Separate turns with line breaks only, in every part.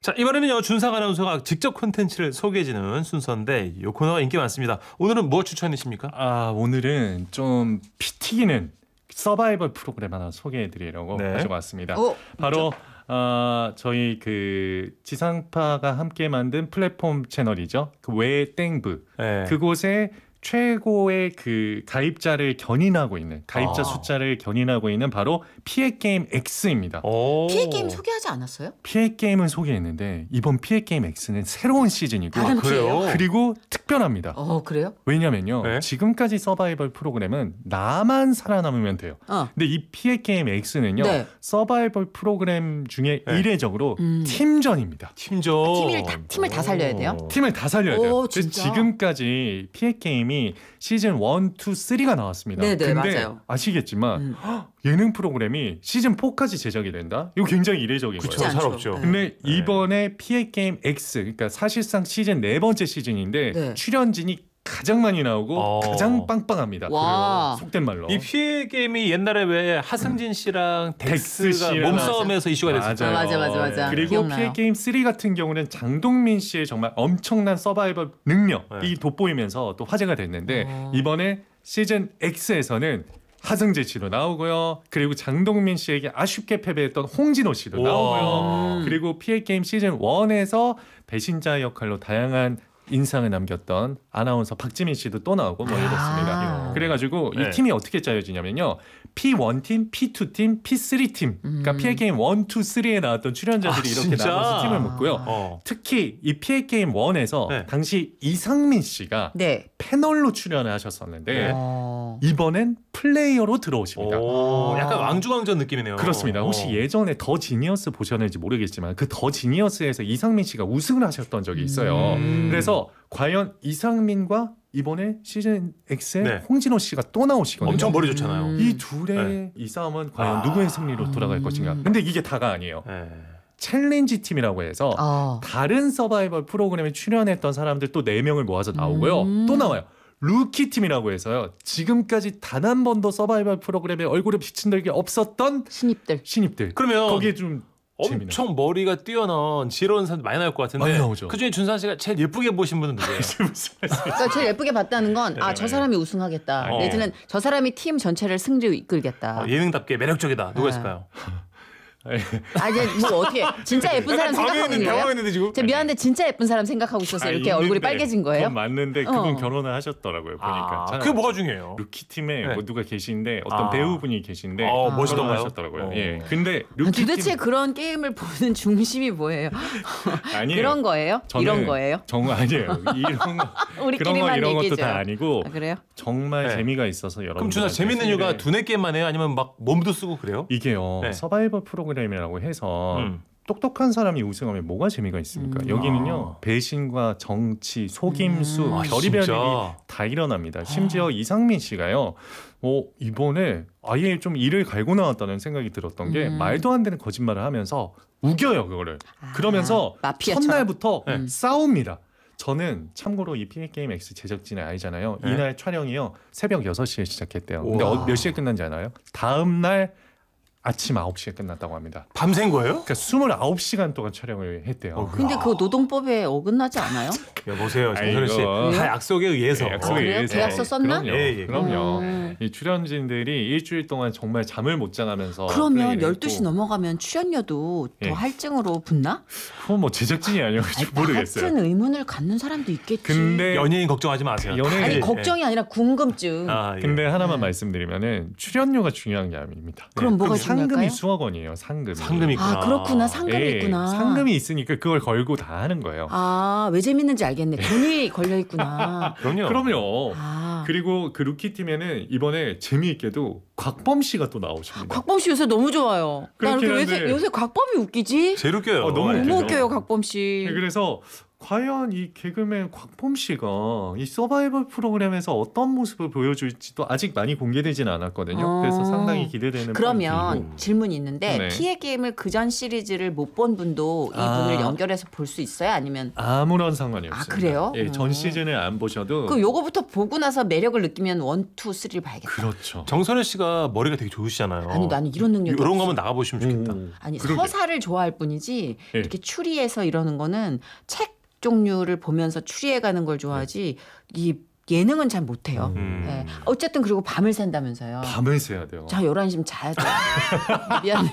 자, 이번에는요, 준상 아나운서가 직접 콘텐츠를 소개해주는 순서인데 이 코너가 인기 많습니다. 오늘은 뭐 추천이십니까?
오늘은 좀 피 튀기는 서바이벌 프로그램 하나 소개해드리려고
네.
가져왔습니다. 바로 저희 그 지상파가 함께 만든 플랫폼 채널이죠. 그 외땡부
네.
그곳에 최고의 그 가입자를 견인하고 있는 가입자 숫자를 견인하고 있는 바로 피해 게임 X입니다.
피해 게임 소개하지 않았어요?
피해 게임은 소개했는데 이번 피해 게임 X는 새로운 시즌이고
다른 피해요?
그리고 특별합니다.
그래요?
왜냐면요.
네.
지금까지 서바이벌 프로그램은 나만 살아남으면 돼요. 근데 이 피해 게임 X는요.
네.
서바이벌 프로그램 중에
네.
이례적으로 팀전입니다.
팀전.
팀을 다 살려야 돼요?
팀을 다 살려야 돼요.
오,
그래서
진짜?
지금까지 피해 게임이 시즌 1, 2, 3가 나왔습니다.
네네,
근데
맞아요.
아시겠지만 예능 프로그램이 시즌 4까지 제작이 된다? 이거 굉장히 이례적인
그쵸,
거예요.
쉽지
잘
않죠.
없죠.
네.
근데 이번에 피해 게임 X, 그러니까 사실상 시즌 4번째 시즌인데
네.
출연진이 가장 많이 나오고 가장 빵빵합니다.
와.
속된 말로.
이 피해 게임이 옛날에 왜 하승진 씨랑 덱스가
씨랑
몸싸움에서 이슈가 됐었죠.
맞아요.
맞아.
그리고
기억나요.
피해 게임 3 같은 경우는 장동민 씨의 정말 엄청난 서바이벌 능력이
네.
돋보이면서 또 화제가 됐는데 이번에 시즌 X에서는 하승재 씨도 나오고요. 그리고 장동민 씨에게 아쉽게 패배했던 홍진호 씨도 나오고요. 그리고 피해 게임 시즌 1에서 배신자 역할로 다양한 인상을 남겼던 아나운서 박지민 씨도 또 나오고 뭐 이렇습니다. 그래가지고 이
네.
팀이 어떻게 짜여지냐면요. P1팀, P2팀, P3팀. 그러니까 피해 게임 1, 2, 3에 나왔던 출연자들이 이렇게
진짜?
나눠서 팀을 묶고요. 특히 이 피해 게임 1에서
네.
당시 이상민 씨가
네.
패널로 출연을 하셨었는데
네.
이번엔 플레이어로 들어오십니다.
약간 왕중왕전 느낌이네요.
그렇습니다. 혹시 예전에 더 지니어스 보셨는지 모르겠지만 그 더 지니어스에서 이상민 씨가 우승을 하셨던 적이 있어요. 그래서 과연 이상민과 이번에 시즌 X에
네.
홍진호 씨가 또 나오시거든요.
엄청 머리 좋잖아요.
이 둘의 이 싸움은 과연 누구의 승리로 돌아갈 것인가. 근데 이게 다가 아니에요.
네.
챌린지 팀이라고 해서 다른 서바이벌 프로그램에 출연했던 사람들 또 4명을 모아서 나오고요. 또 나와요. 루키 팀이라고 해서요. 지금까지 단 한 번도 서바이벌 프로그램에 얼굴에 비친 적이 없었던 신입들.
그러면
거기에 좀
엄청 머리가 뛰어난 지혜로운 사람들 많이 나올 것 같은데
많이 나오죠.
그중에 준상 씨가 제일 예쁘게 보신 분은 누구예요?
그러니까 제일 예쁘게 봤다는 건 저 사람이 우승하겠다. 내지는 저 사람이 팀 전체를 승리로 이끌겠다.
예능답게 매력적이다. 누가 있을까요?
이제 뭐 어떻게 진짜 예쁜 사람 생각하고 있는 거예요?
당황했는데 지금.
제가 미안한데 진짜 예쁜 사람 생각하고 있어서 이렇게 얼굴이 빨개진 거예요?
그건 맞는데 그분 결혼을 하셨더라고요. 보니까.
그게 뭐가 중요해요?
루키 팀에
네.
뭐 누가 계신데 어떤 배우분이 계신데
멋있던가요?
결혼하셨더라고요. 예. 근데 루키
도대체
팀
그런 게임을 보는 중심이 뭐예요?
아니에요.
그런 거예요? 이런 거예요?
정말 아니에요. 이런 거
우리끼리만
이런 것도
얘기죠.
다 아니고
그래요?
정말
네.
재미가 있어서 여러분.
그럼 준상 재밌는 이유가 두뇌 게임만 해요? 아니면 막 몸도 쓰고 그래요?
이게요.
네.
서바이벌 프로그램이라고 해서 똑똑한 사람이 우승하면 뭐가 재미가 있습니까? 여기는요. 배신과 정치, 속임수, 별의별
진짜?
일이 다 일어납니다. 심지어 이상민 씨가요. 이번에 아예 좀 이를 갈고 나왔다는 생각이 들었던 게 말도 안 되는 거짓말을 하면서 우겨요 그거를. 그러면서
마피아처럼.
첫날부터 싸웁니다. 저는 참고로 이 피해 게임 X 제작진의 아이잖아요.
네.
이날 촬영이요. 새벽 6시에 시작했대요. 근데 몇 시에 끝난지 아나요? 다음 날 아침 9시에 끝났다고 합니다.
밤샌 거예요?
그러니까 29시간 동안 촬영을 했대요.
근데 그거 노동법에 어긋나지 않아요?
여보세요, 정선우 씨.
아이고.
다 약속에 의해서.
네, 약속에
그래요?
의해서.
계약서 썼나?
그럼요.
예.
그럼요. 이 출연진들이 일주일 동안 정말 잠을 못 자가면서
그러면
플레이를
12시
했고.
넘어가면 출연료도 더
예.
할증으로 붙나?
그건 뭐 제작진이 아니어가지고 모르겠어요.
같은 의문을 갖는 사람도 있겠지.
근데
연예인 걱정하지 마세요.
아니 걱정이 아니라 궁금증.
예.
근데 하나만 말씀드리면은 출연료가 중요한 게 아닙니다.
그럼 뭐가
상금이
중요할까요?
수억 원이에요. 상금이.
상금이 있구나.
그렇구나. 상금이 있구나.
상금이 있으니까 그걸 걸고 다 하는 거예요.
왜 재밌는지 알겠네. 돈이 걸려 있구나.
그럼요.
그리고 그 루키 팀에는 이번에 재미있게도 곽범 씨가 또 나오십니다.
곽범 씨 요새 너무 좋아요. 나
그렇긴
이렇게
한데.
요새 곽범이 웃기지?
제일 웃겨요.
너무
너무
웃기죠.
웃겨요, 곽범 씨.
그래서 과연 이 개그맨 곽범 씨가 이 서바이벌 프로그램에서 어떤 모습을 보여줄지도 아직 많이 공개되지는 않았거든요. 그래서 상당히 기대되는
그러면
포인트이고.
질문이 있는데
네.
피해 게임을 그전 시리즈를 못 본 분도 이분을 연결해서 볼 수 있어요? 아니면
아무런 상관이 없습니다.
그래요?
예, 전 시즌을 안 보셔도
그 요거부터 보고 나서 매력을 느끼면 1, 2, 3를 봐야겠다.
그렇죠.
정선혜 씨가 머리가 되게 좋으시잖아요.
아니 나는 이런 능력이
이런 거
없어.
한번 나가보시면 좋겠다.
아니
그러게.
서사를 좋아할 뿐이지
네.
이렇게 추리해서 이러는 거는 책 종류를 보면서 추리해가는 걸 좋아하지 이 예능은 잘 못해요. 네. 어쨌든 그리고 밤을 샌다면서요.
밤을 새야 돼요.
자 11시면 자야 돼. 미안해.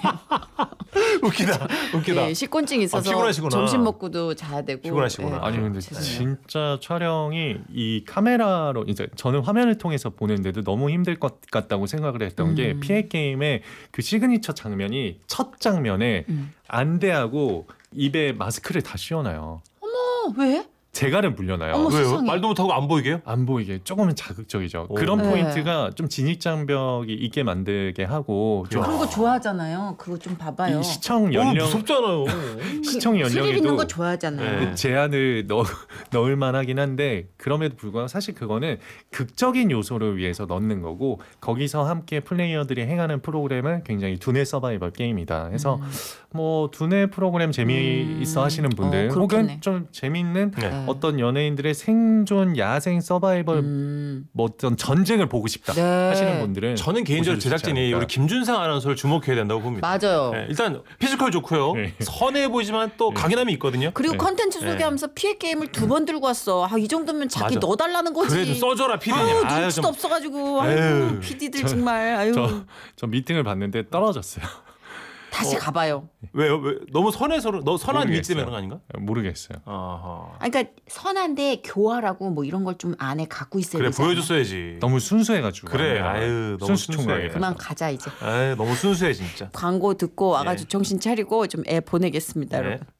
웃기다.
예, 식곤증 있어서
피곤하시구나.
점심 먹고도 자야 되고.
피곤하시구나.
아니 근데
죄송해요.
진짜 촬영이 이 카메라로 이제 저는 화면을 통해서 보는데도 너무 힘들 것 같다고 생각을 했던 게 피해 게임의 그 시그니처 장면이 첫 장면에 안대하고 입에 마스크를 다 씌워놔요.
왜?
재갈을 물려놔요.
어머,
왜요?
세상에.
말도 못하고 안 보이게요?
안 보이게 조금은 자극적이죠.
오.
그런
네.
포인트가 좀 진입장벽이 있게 만들게 하고 좀
그런 거 좋아하잖아요. 그거 좀 봐봐요.
이 시청 연령
무섭잖아요.
시청
스릴 있는
연령에도
거 좋아하잖아요.
네.
그 제한을 넣을 만하긴 한데 그럼에도 불구하고 사실 그거는 극적인 요소를 위해서 넣는 거고 거기서 함께 플레이어들이 행하는 프로그램은 굉장히 두뇌 서바이벌 게임이다. 해서 뭐 두뇌 프로그램 재미있어 하시는 분들
그렇겠네.
혹은 좀 재미있는
네.
어떤 연예인들의 생존 야생 서바이벌 뭐 어떤 전쟁을 보고 싶다
네.
하시는 분들은
저는 개인적으로
보셔도 좋지
제작진이
않을까.
우리 김준상 아나운서를 주목해야 된다고 봅니다.
맞아요.
네, 일단 피지컬 좋고요.
네.
선해 보이지만 또 강인함이 있거든요.
그리고
네.
컨텐츠 소개하면서 피해 게임을 2번 들고 왔어. 이 정도면 자기
맞아.
넣어달라는 거지.
그래 좀 써줘라 피디님.
아유,
아유,
눈치도
좀
없어가지고.
에휴.
아유, PD들 정말. 아유.
저 미팅을 봤는데 떨어졌어요.
다시 가봐요.
왜요? 왜? 너무 선해서 너 선한 이미지 때문에
모르겠어요.
그런 거 아닌가?
모르겠어요.
아하.
아니, 그러니까 선한데 교활하고 뭐 이런 걸 좀 안에 갖고 있어야
그래
되잖아.
보여줬어야지.
너무 순수해가지고
그래.
아니야.
아유 너무
순수 총각이야.
순수해.
그만 가자 이제.
아유 너무 순수해 진짜.
광고 듣고 와가지고
네.
정신 차리고 좀 애 보내겠습니다,
네.
여러분.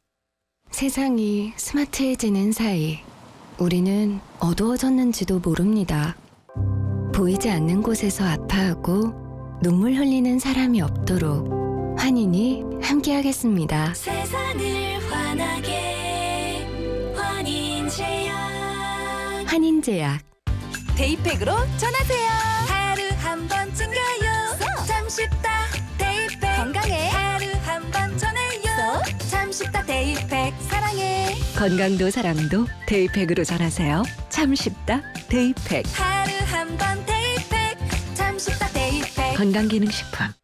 세상이 스마트해지는 사이 우리는 어두워졌는지도 모릅니다. 보이지 않는 곳에서 아파하고 눈물 흘리는 사람이 없도록 환인이 함께하겠습니다.
세상을 환하게 환인제약
환인제약
데이팩으로 전하세요. 하루 한 번쯤 가요. 참 쉽다 데이팩 건강해 하루 한 번 전해요. 참 쉽다 데이팩 사랑해
건강도 사랑도 데이팩으로 전하세요. 참 쉽다 데이팩
하루 한 번 데이팩 참 쉽다 데이팩
건강기능식품